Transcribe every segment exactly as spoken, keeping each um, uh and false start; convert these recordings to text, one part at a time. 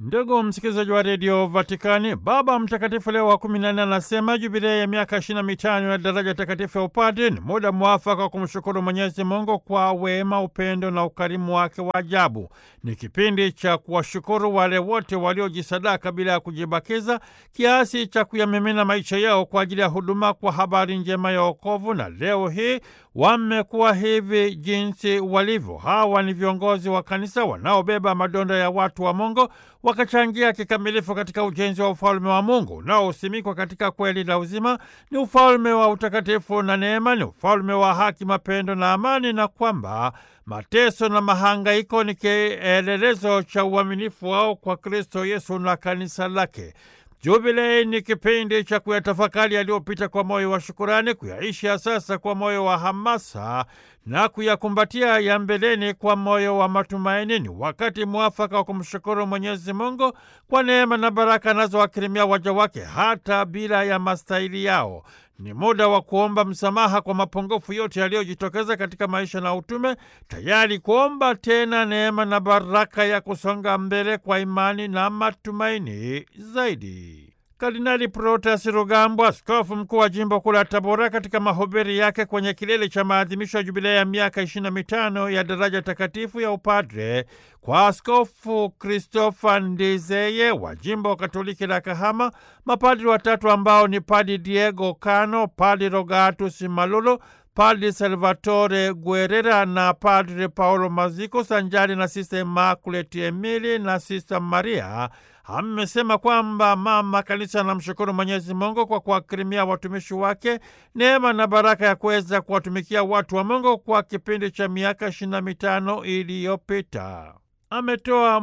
Ndugu msikilizaji wa redio Vatikani, Baba Mtakatifu Leo wa kumi na nne anasema jubilei ya miaka ishirini na mitano ya daraja takatifu ya upadre ni muda mwafaka wa kumshukuru Mwenyezi Mungu kwa wema, upendo na ukarimu wake wa ajabu. Ni kipindi cha kuwashukuru wale wote waliojisadaka bila ya kujibakiza kiasi cha kuyamimina maisha yao kwa ajili ya huduma kwa habari njema ya wokovu, na leo hii wamekuwa hivi jinsi walivyo. Hawa ni viongozi wa kanisa wanaobeba madonda ya watu wa Mungu, wakachangia kikamilifu katika ujenzi wa ufalme wa Mungu unaosimikwa katika kweli na uzima. Ni ufalme wa utakatifu na neema, ni ufalme wa haki, mapendo na amani, na kwamba mateso na mahangaiko ni kielelezo cha uaminifu wao kwa Kristo Yesu na kanisa lake. Jubilei ni kipindi cha kuyatafakari yaliyopita kwa moyo wa shukurani, kuyaisha sasa kwa moyo wa hamasa na kuyakumbatia ya mbeleni kwa moyo wa matumaini. Ni wakati mwafaka wa kumshukuru Mwenyezi Mungu kwa neema na baraka anazowakirimia waja wake hata bila ya mastahili yao. Ni muda wa kuomba msamaha kwa mapungufu yote yaliyojitokeza katika maisha na utume, tayari kuomba tena neema na baraka ya kusonga mbele kwa imani na matumaini zaidi. Kardinali Protasi Rugambwa, askofu mkuu wa jimbo kuu la Tabora, katika mahubiri yake kwenye kilele cha maadhimisho ya jubilei ya miaka ishirini na mitano ya daraja takatifu ya upadre kwa Askofu Christopher Ndizeye wa jimbo Katoliki la Kahama, mapadri watatu ambao ni Padri Diego Cano, Padri Rogatus Malulu, Padri Salvatore Guerrera na Padri Paolo Maziko, sanjari na Sista Immaculate Emili na Sista Maria, amesema kwamba mama kanisa anamshukuru Mwenyezi Mungu kwa kuwakirimia watumishi wake neema na baraka ya kuweza kuwatumikia watu wa Mungu kwa kipindi cha miaka ishirini na mitano iliyopita. Ametoa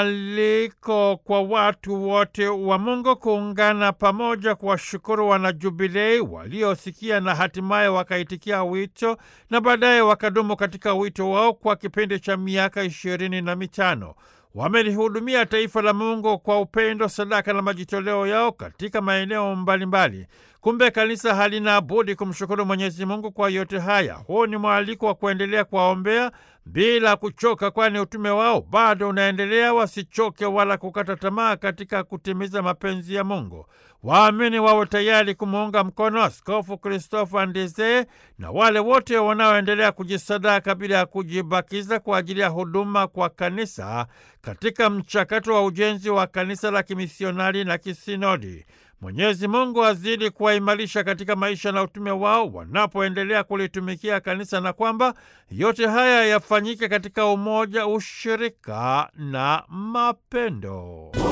mwaliko kwa watu wote wa Mungu kuungana pamoja kuwashukuru wanajubilei waliosikia na hatimaye wakaitikia wito na baadaye wakadumu katika wito wao kwa kipindi cha miaka ishirini na mitano. Wamelihudumia taifa la Mungu kwa upendo, sadaka na majitoleo yao katika maeneo mbalimbali. Kumbe kanisa halina budi kumshukuru Mwenyezi Mungu kwa yote haya. Huu ni mwaliko wa kuendelea kuwaombea bila kuchoka, kwani utume wao bado unaendelea. Wasichoke wala kukata tamaa katika kutimiza mapenzi ya Mungu. Waamini wawe tayari kumuunga mkono Askofu Christopher Ndizeye na wale wote wanaoendelea kujisadaka bila ya kujibakiza kwa ajili ya huduma kwa kanisa katika mchakato wa ujenzi wa kanisa la kimisionari na kisinodi. Mwenyezi Mungu azidi kuwaimarisha katika maisha na utume wao wanapoendelea kulitumikia kanisa, na kwamba yote haya yafanyike katika umoja, ushirika na mapendo.